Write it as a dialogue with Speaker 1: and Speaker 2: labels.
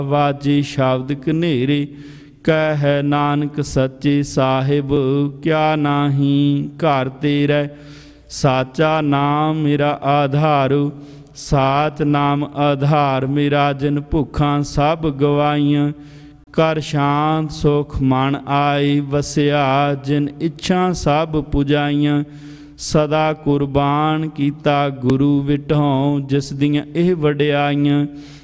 Speaker 1: ਵਾਜੇ ਸ਼ਬਦ ਕਨੇਰੇ। ਕਹਿ ਨਾਨਕ ਸੱਚੇ ਸਾਹਿਬ ਕਿਆ ਨਾਹੀ ਘਰ ਤੇਰੇ। ਸਾਚਾ ਨਾਮ ਮੇਰਾ ਆਧਾਰੂ, ਸਾਚ ਨਾਮ ਆਧਾਰ ਮੇਰਾ। ਜਿਨ ਭੁੱਖਾਂ ਸਭ ਗਵਾਈਆਂ, ਕਰ ਸ਼ਾਂਤ ਸੁਖ ਮਨ ਆਈ ਵਸਿਆ। ਜਿਨ ਇੱਛਾ ਸਭ ਪੁਜਾਈਆਂ, ਸਦਾ ਕੁਰਬਾਨ ਕੀਤਾ ਗੁਰੂ ਵਿਟਹੁ। ਜਿਸ ਦੀਆਂ ਇਹ ਵਡਿਆਈਆਂ,